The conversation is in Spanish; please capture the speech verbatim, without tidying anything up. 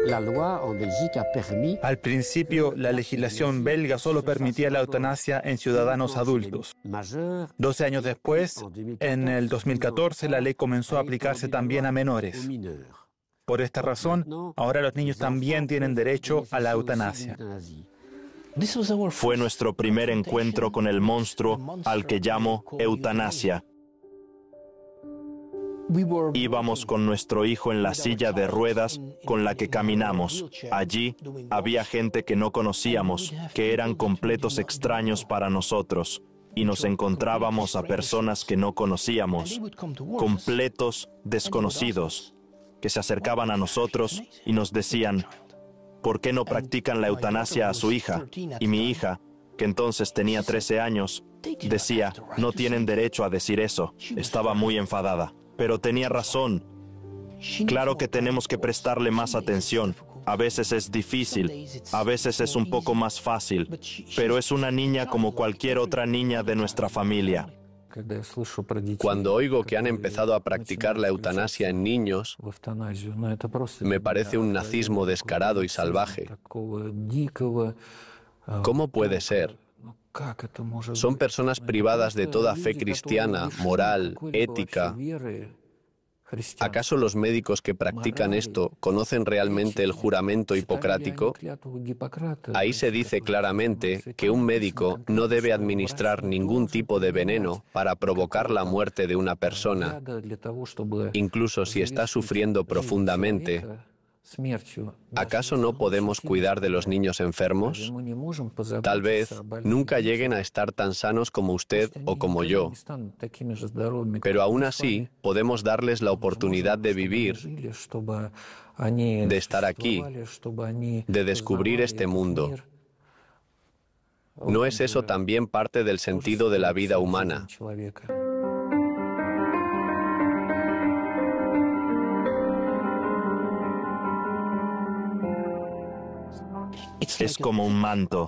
Al principio, la legislación belga solo permitía la eutanasia en ciudadanos adultos. doce años después, en el dos mil catorce, la ley comenzó a aplicarse también a menores. Por esta razón, ahora los niños también tienen derecho a la eutanasia. Fue nuestro primer encuentro con el monstruo al que llamo eutanasia. Íbamos con nuestro hijo en la silla de ruedas con la que caminamos. Allí había gente que no conocíamos, que eran completos extraños para nosotros. Y nos encontrábamos a personas que no conocíamos, completos desconocidos, que se acercaban a nosotros y nos decían: ¿por qué no practican la eutanasia a su hija? Y mi hija, que entonces tenía trece años, decía: no tienen derecho a decir eso. Estaba muy enfadada. Pero tenía razón. Claro que tenemos que prestarle más atención. A veces es difícil, a veces es un poco más fácil, pero es una niña como cualquier otra niña de nuestra familia. Cuando oigo que han empezado a practicar la eutanasia en niños, me parece un nazismo descarado y salvaje. ¿Cómo puede ser? Son personas privadas de toda fe cristiana, moral, ética. ¿Acaso los médicos que practican esto conocen realmente el juramento hipocrático? Ahí se dice claramente que un médico no debe administrar ningún tipo de veneno para provocar la muerte de una persona, incluso si está sufriendo profundamente. ¿Acaso no podemos cuidar de los niños enfermos? Tal vez nunca lleguen a estar tan sanos como usted o como yo, pero aún así podemos darles la oportunidad de vivir, de estar aquí, de descubrir este mundo. ¿No es eso también parte del sentido de la vida humana? Es como un manto.